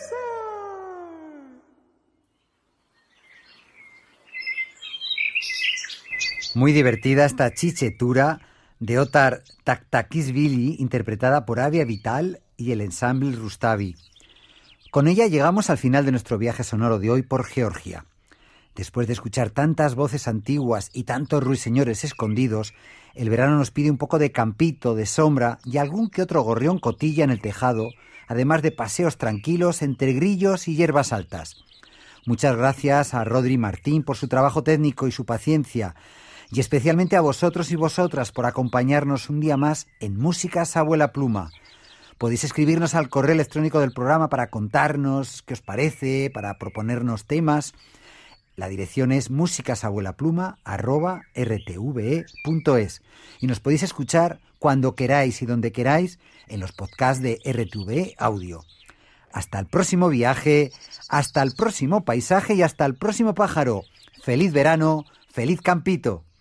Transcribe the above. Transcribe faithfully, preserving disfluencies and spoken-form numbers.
Muy divertida esta chichetura de Otar Taktakishvili, interpretada por Avia Vital y el ensamble Rustavi. Con ella llegamos al final de nuestro viaje sonoro de hoy por Georgia. Después de escuchar tantas voces antiguas y tantos ruiseñores escondidos, el verano nos pide un poco de campito, de sombra y algún que otro gorrión cotilla en el tejado, además de paseos tranquilos entre grillos y hierbas altas. Muchas gracias a Rodri Martín por su trabajo técnico y su paciencia, y especialmente a vosotros y vosotras por acompañarnos un día más en Músicas Abuela Pluma. Podéis escribirnos al correo electrónico del programa para contarnos qué os parece, para proponernos temas. La dirección es musicasabuelapluma arroba r t v e punto es y nos podéis escuchar cuando queráis y donde queráis en los podcasts de R T V E Audio. Hasta el próximo viaje, hasta el próximo paisaje y hasta el próximo pájaro. ¡Feliz verano! ¡Feliz campito!